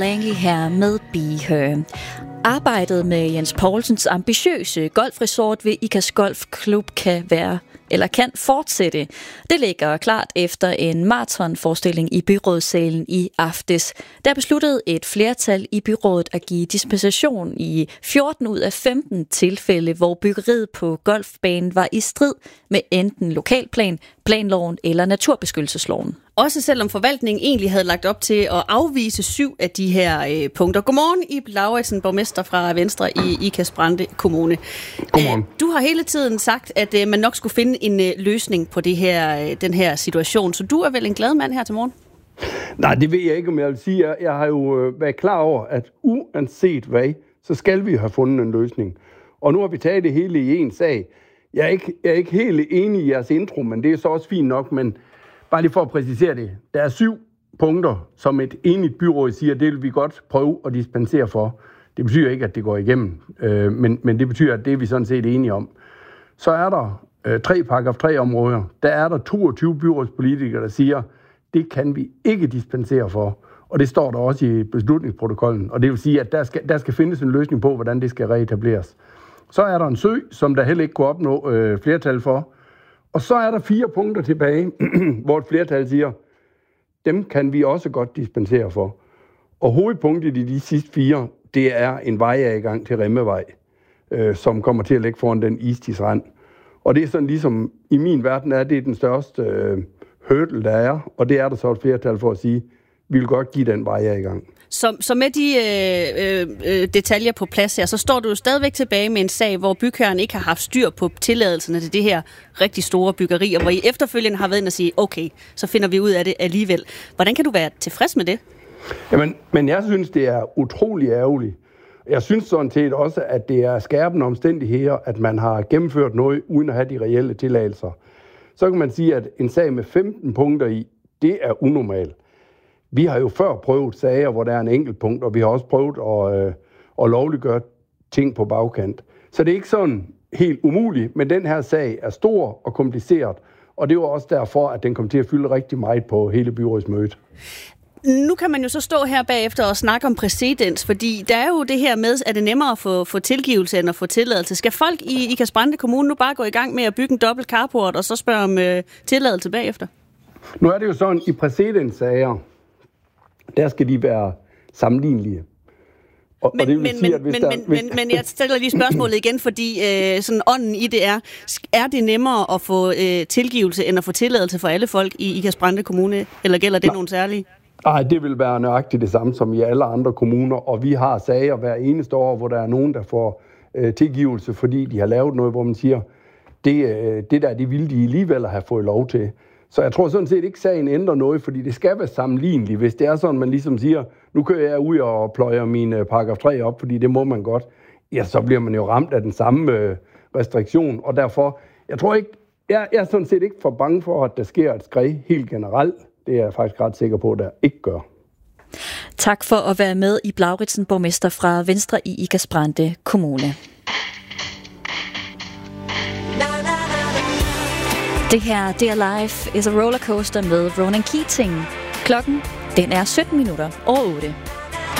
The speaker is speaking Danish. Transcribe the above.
Langley her med Be Her. Arbejdet med Jens Poulsens ambitiøse golfresort ved Ikast Golf Klub kan fortsætte. Det ligger klart efter en maratonforestilling i byrådssalen i aftes. Der besluttede et flertal i byrådet at give dispensation i 14 ud af 15 tilfælde, hvor byggeriet på golfbanen var i strid med enten lokalplan, planloven eller naturbeskyttelsesloven. Også selvom forvaltningen egentlig havde lagt op til at afvise 7 af de her punkter. Godmorgen, Ib Lauritsen, borgmester fra Venstre i Ikast-Brande Kommune. Godmorgen. Du har hele tiden sagt, at man nok skulle finde en løsning på den her situation. Så du er vel en glad mand her til morgen? Nej, det ved jeg ikke, om jeg vil sige. Jeg har jo været klar over, at uanset hvad, så skal vi have fundet en løsning. Og nu har vi taget det hele i en sag. Jeg er ikke helt enig i jeres intro, men det er så også fint nok, men bare lige for at præcisere det. Der er 7 punkter, som et enigt byråd siger, det vil vi godt prøve at dispensere for. Det betyder ikke, at det går igennem, men det betyder, at det er vi sådan set enige om. Så er der 3 paragraf 3 områder. Der er der 22 byrådspolitikere, der siger, det kan vi ikke dispensere for. Og det står der også i beslutningsprotokollen. Og det vil sige, at der skal findes en løsning på, hvordan det skal reetableres. Så er der en sø, som der heller ikke kunne opnå flertal for. Og så er der 4 punkter tilbage, hvor et flertal siger, dem kan vi også godt dispensere for. Og hovedpunktet i de sidste 4, det er en vejadgang til Remmevej, som kommer til at ligge foran den istidsrand. Og det er sådan ligesom, i min verden er det den største hurdle, der er, og det er der så et flertal for at sige, vi vil godt give den vejadgang. Så med de detaljer på plads her, så står du jo stadigvæk tilbage med en sag, hvor bygherren ikke har haft styr på tilladelserne til det her rigtig store byggeri, og hvor I efterfølgende har været inde og sige, okay, så finder vi ud af det alligevel. Hvordan kan du være tilfreds med det? Jamen, men jeg synes, det er utrolig ærgerligt. Jeg synes sådan set også, at det er skærpende omstændigheder, at man har gennemført noget, uden at have de reelle tilladelser. Så kan man sige, at en sag med 15 punkter i, det er unormalt. Vi har jo før prøvet sager, hvor der er en enkelt punkt, og vi har også prøvet at lovliggøre ting på bagkant. Så det er ikke sådan helt umuligt, men den her sag er stor og kompliceret, og det var også derfor, at den kom til at fylde rigtig meget på hele byrådsmødet. Nu kan man jo så stå her bagefter og snakke om præcedens, fordi der er jo det her med, at det er nemmere at få tilgivelse end at få tilladelse. Skal folk i Ikast-Brande Kommune nu bare gå i gang med at bygge en dobbelt carport og så spørge om tilladelse bagefter? Nu er det jo sådan, i præcedenssager, der skal de være sammenlignelige. Men jeg stiller lige spørgsmålet igen, fordi sådan ånden i det er det nemmere at få tilgivelse end at få tilladelse for alle folk i Ikast-Brande Kommune, eller gælder det nogle særlige? Nej, det vil være nøjagtigt det samme som i alle andre kommuner, og vi har sager hver eneste år, hvor der er nogen, der får tilgivelse, fordi de har lavet noget, hvor man siger, det ville de alligevel have fået lov til. Så jeg tror sådan set ikke, sagen ændrer noget, fordi det skal være sammenligneligt. Hvis det er sådan, man ligesom siger, nu kører jeg ud og pløjer min paragraf 3 op, fordi det må man godt, ja, så bliver man jo ramt af den samme restriktion. Og derfor, jeg tror ikke, jeg er sådan set ikke for bange for, at der sker et skred helt generelt. Det er jeg faktisk ret sikker på, at der ikke gør. Tak for at være med, Ib Lauritsen, borgmester fra Venstre i Ikast-Brande Kommune. Det her, Dear Life is a Rollercoaster med Ronan Keating. Klokken, den er 17 minutter over 8.